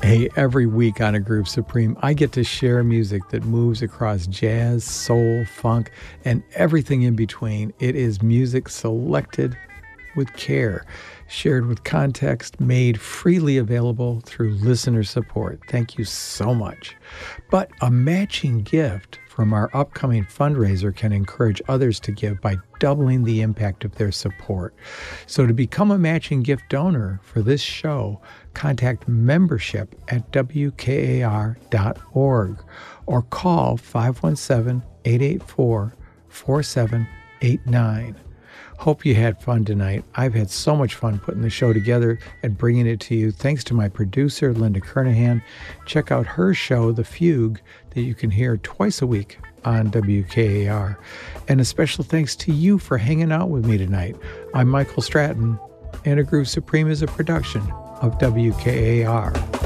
Hey, every week on A Groove Supreme, I get to share music that moves across jazz, soul, funk, and everything in between. It is music selected with care, shared with context, made freely available through listener support. Thank you so much. But a matching gift from our upcoming fundraiser can encourage others to give by doubling the impact of their support. So to become a matching gift donor for this show, contact membership at WKAR.org or call 517-884-4789. Hope you had fun tonight. I've had so much fun putting the show together and bringing it to you. Thanks to my producer, Linda Kernahan. Check out her show, The Fugue, that you can hear twice a week on WKAR. And a special thanks to you for hanging out with me tonight. I'm Michael Stratton, and A Groove Supreme is a production of WKAR.